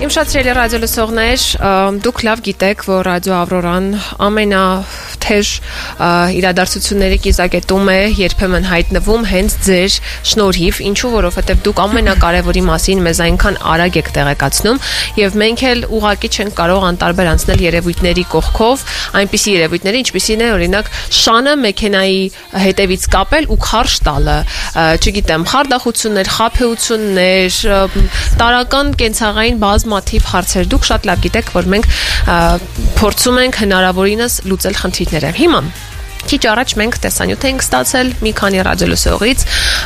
Իմ շատ սիրելի ռադիո լսողներ, դուք լավ գիտեք, որ ռադիո Ավրորան ամենաթեժ իրադարձությունների կիզակետում է երբեմն հայտնվում հենց ձեր շնորհիվ, ինչու որովհետև դուք ամենակարևորի մասին մեզ այնքան արագ եք տեղեկացնում եւ մենք էլ ուղղակի չենք կարող անտարբեր անցնել երևույթների կողքով, այնպիսի երևույթների, ինչպիսին է օրինակ շանը մեքենայի հետևից կապել ու քարշ տալը, չգիտեմ, խարդախություններ, խաբեություններ, տարական կենցաղային բազմաթիվ հարցեր դուք շատ լավ գիտեք, որ մենք փորձում ենք հնարավորինս լուծել խնդիրները։ Հիմա քիչ առաջ մենք տեսանյութ ենք ստացել մի քանի ռադիոլսողից,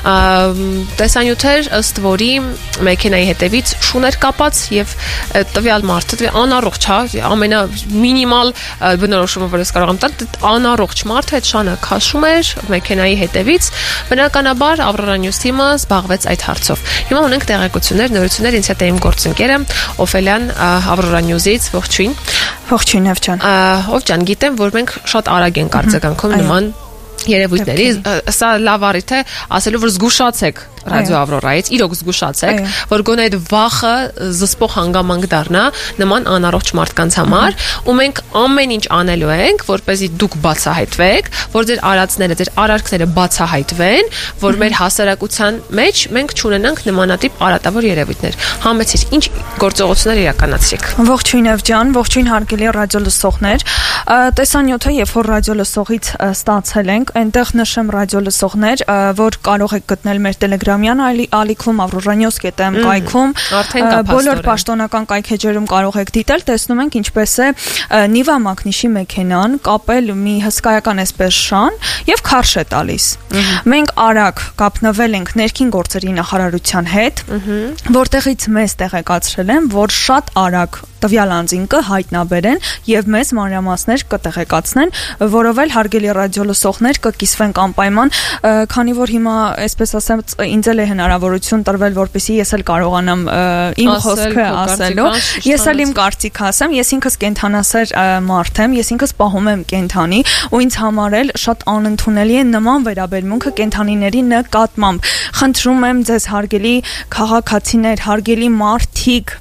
տեսանյութեր ըստ որի մեքենայի հետևից շուներ կապած եւ տվյալ մարդը անառողջ, ամենամինիմալ բնորոշումը, որ ես կարող եմ տալ, անառողջ մարդը այդ շանը քաշում էր մեքենայի հետևից, բնականաբար Aurora News թիմը զբաղվեց այդ հարցով։ Հիմա ունենք տեղեկություններ, նորություններ, ինձ հետ է իմ գործընկերը Օֆելյան Aurora News-ից, ողջույն։ Ողջույն, Եվջան։ Ով ջան, գիտեմ, որ մենք շատ արագ ենք արձագանքում նման երևույթների, սա լավ առիթ է ասելու, որ զգուշացեք ռադիո Ավրորայից, իրոք զգուշացեք, որ գոնե այդ վախը զսպող հանգամանք դառնա նման անառողջ մարդկանց համար, ու մենք ամեն ինչ անելու ենք, որպեսզի դուք բացահայտվեք, որ ձեր արածները, ձեր արարքները բացահայտվեն, որ մեր հասարակության մեջ մենք չունենանք նմանատիպ արատավոր երևույթներ։ Համեցիր, ինչ գործողություններ իրականացրիք։ Ողջույն Եվջան, ողջույն հարգելի ռադիո լսողներ։ Տեսանյութը, երբ որ ռադիո լսողից ստացել ենք, այնտեղ նշեմ ռադիո լսողներ, որ կարող եք գտնել մեր Telegram-յան ալիքում avroranews.am կայքում, բոլոր պաշտոնական կայքեջերում կարող եք դիտել, տեսնում ենք ինչպես է Նիվա Մակնիշի մեքենան կապել մի հսկայական այսպես շան եւ քարշ է տալիս։ Մենք արագ կապնվել ենք ներքին գործերի նախարարության հետ, որտեղից մեզ տեղեկացրել են, որ շատ արագ տվյալ անձին կհայտնաբերեն եւ մեզ մանրամասներ կտեղեկացնեն, որով էլ հարգելի ռադիո լսողներ կկիսվենք անպայման, քանի որ հիմա, այսպես ասած, ինձ էլ է հնարավորություն տրվել, որպեսզի ես էլ կարողանամ իմ խոսքը ասելու, ես էլ իմ կարծիքը ասեմ, ես ինքս կենթանասեր մարդ եմ, ես ինքս պահում եմ կենթանի, ու ինձ համար էլ շատ անընդունելի է նման վերաբերմունքը կենթանիների նկատմամբ։ Խնդրում եմ ձեզ հարգելի քաղաքացիներ, հարգելի մարդիկ,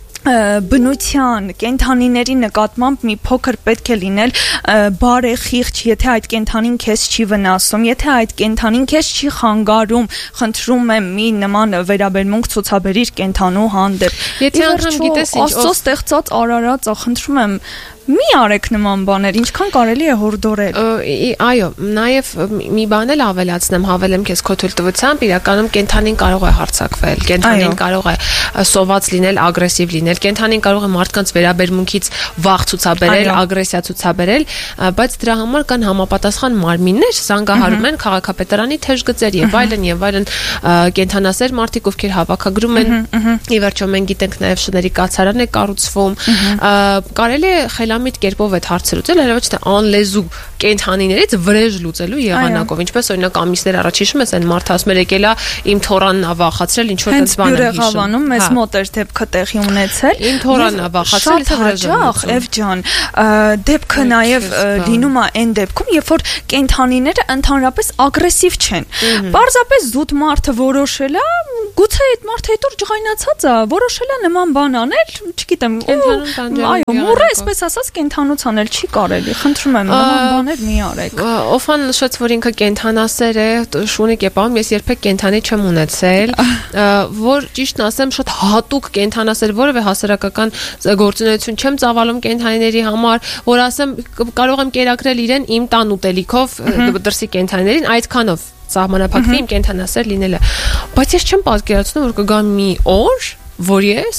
բնության, կենթանիների նկատմամբ մի փոքր պետք է լինել բարեխիղճ, եթե այդ կենթանին քեզ չի վնասում, եթե այդ կենթանին քեզ չի խանգարում, խնդրում եմ մի նման վերաբերմունք ցուցաբերիր կենթանու հանդեպ։ Եթե անգամ գիտես ինչ, Աստծո ստեղծած արարածը, խնդրում եմ մի արեք նման բաներ, ինչքան կարելի է հորդորել։ Այո, նաև մի բան էլ ավելացնեմ, հավելեմ քեզ քո թույլտվությամբ, իրականում կենթանին կարող է հարձակվել, կենթանին կարող է սոված լինել, ագրեսիվ լինել, կենթանին կարող է մարդկանց վերաբերմունքից վախ ցուցաբերել, ագրեսիա ցուցաբերել, բայց դրա համար կան համապատասխան մարմիններ, զանգահարում են քաղաքապետարանի թեժ գծեր եւ այլն կենթանասեր մարդիկ, ովքեր հավաքագրում են։ Ի վերջո մենք գիտենք նաև շների կացարան է կառուցվում, կարելի է խելամիտ կերպով այդ հարցը լուծել, այլ ոչ թե անլեզու կենթանիներից վրեժ լուծելու եղանակով, ինչպես օրինակ ամիսներ առաջ հիշում ես, այն մարդը ասում էր եկելա իմ թորանն ա վախացրել, ինչ որ այդպես բան եմ հիշում։ Հենց մեզ մոտ էր դեպքը տեղի ունեցել։ Իմ թորանն ա վախացել, շատ հաճախ, Էվջան, դեպքը նաև լինում է այն դեպքում, երբ որ կենթանիները ընդհանրապես ագրեսիվ չեն։ Պարզապես զուտ մարդը որոշել է, գուցե այդ մարդը հետո ջղայնացած է, որոշել է նման բան անել, չգիտեմ, այո, մուրը այսպես ասած կենթանոց անել չի կարելի, խնդրում եմ, նման բաներ մի արեք։ Օֆան նշեց, որ ինքը կենթանասեր է, շունիկ է պահում, ես երբեք կենթանի չեմ ունեցել, որ ճիշտն ասեմ, շատ հատուկ կենթանասեր, որևէ հասարակական գործունեություն չեմ ծավալում կենթանիների համար, որ ասեմ, կարող եմ կերակրել իրեն իմ տան ուտելիքով դրսի կենթանիներին, այդքանով սահմանափակվի իմ կենթանասեր լինելը, բայց ես չեմ պատկերացնում, որ կգա մի օր, որ ես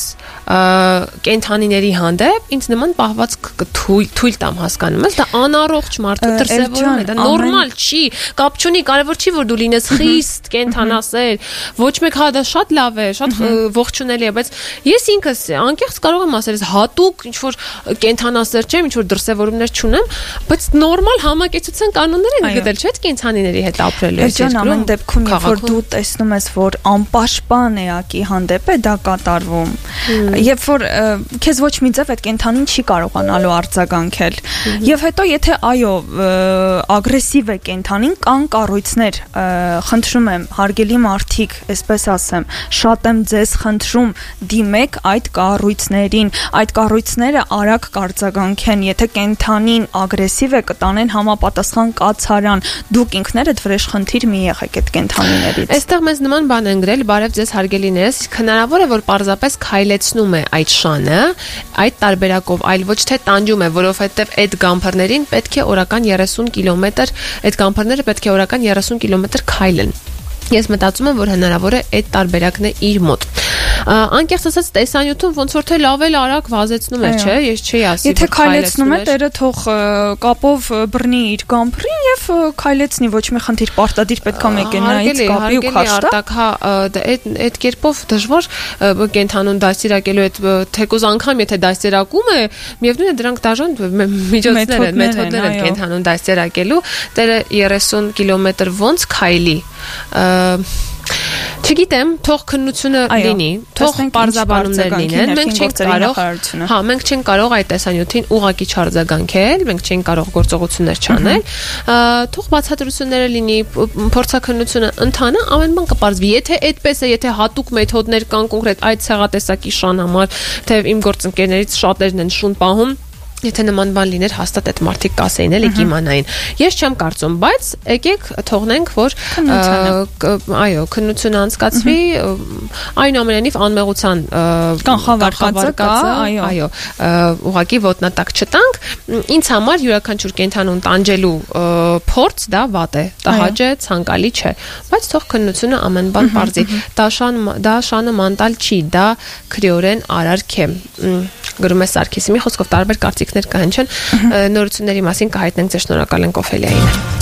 կենթանիների հանդեպ ինձ նման պահվածք թույլ տամ, հասկանում ես, դա անառողջ մարդու դրսևորում է, դա նորմալ չի, կապ չունի, կարևոր չի, որ դու լինես խիստ կենթանասեր, ոչ մեկ հա դա շատ լավ է, շատ ողջունելի է, բայց ես ինքս անկեղծ կարող եմ ասել, հատուկ ինչ որ կենթանասեր չեմ, ինչ որ դրսևորումներ չունեմ, բայց նորմալ համակեցության կանոններ են գտել, չէ՞, կենթանիների հետ ապրելու ես երկրում։ Ամեն դեպքում, երբ որ դու տեսնում ես, որ անպաշտպան էակի հանդեպ է դա կատարվում, Երբ որ քեզ ոչ մի ձև այդ կենթանին չի կարողանալու արձագանքել։ Եվ հետո եթե այո, ագրեսիվ է կենթանին, կան կառույցներ, խնդրում եմ, հարգելի մարդիկ, այսպես ասեմ, շատ եմ ձեզ խնդրում, դիմեք այդ կառույցներին, այդ կառույցները արագ կարձագանքեն, եթե կենթանին ագրեսիվ է, կտանեն համապատասխան կացարան, դուք ինքներդ վրեժխնդիր մի եղեք այդ կենթանիներից։ Այստեղ մեզ նման բան են գրել, բարև ձեզ հարգելիներս, հնարավոր է որ պարզապես քայլեցնում է այդ շանը, այդ տարբերակով, այլ ոչ թե տանջում է, որովհետև այդ գամփրներին պետք է օրական 30 կիլոմետր, այդ գամփրները պետք է օրական 30 կիլոմետր քայլեն։ Ես մտածում եմ, որ հնարավոր է այդ տարբերակն է իր մոտ։ Անկեղծ ասած, տեսանյութում ոնց որ թե լավ էլ արագ վազեցնում է, չէ՞, ես չի ասի։ Եթե քայլեցնում է, տերը թող կապով բռնի իր գամփրին եւ քայլեցնի, ոչ մի խնդիր, պարտադիր պետք է մեքենայից կապի ու քաշտա։ Հա, այդ կերպով դժվար կենթանուն դաստիարակելու, այդ թեկուզ անգամ եթե դաստիարակում է, միևնույն է դրանք դաժան միջոցներ են, մեթոդներ են կենթանուն դաստիարակելու, տերը 30 կիլոմետր ոնց քայլի։ Չգիտեմ, թող քննությունը լինի, թող պարզաբանումներ լինեն, մենք չենք կարող, հա, մենք չենք կարող այդ տեսանյութին ուղղակի չարձագանքել, մենք չենք կարող գործողություններ չանել, թող բացատրությունները լինի, փորձաքննությունը ընթանա, ամեն բան կպարզվի, եթե այդպես է, եթե հատուկ մեթոդներ կան կոնկրետ այդ ցեղատեսակի շան համար, թե իմ գործընկերներից շատերն են շուն պահում, եթե նման բան լիներ, հաստատ այդ մարդիկ կասեին էլի կիմանային։ Ես չեմ կարծում, բայց եկեք թողնենք, որ այո, քննությունը անցկացվի, այնուամենայնիվ անմեղության կանխավարկածը, այո, ուղղակի ոտնատակ չտանք, ինձ համար յուրաքանչյուր կենթանուն տանջելու փորձ դա վատ է, տհաճ է, ցանկալի չէ, բայց թող քննությունը ամեն բան պարզի։ Դա շանը մանտալ չի, դա քրեորեն արարք է։ Գրում է Սարգիսը, մի խոսքով տարբեր կարծիքներ կհնչեն, նորությունների մասին կհայտնենք ձեզ, շնորհակալ ենք Օֆելիային։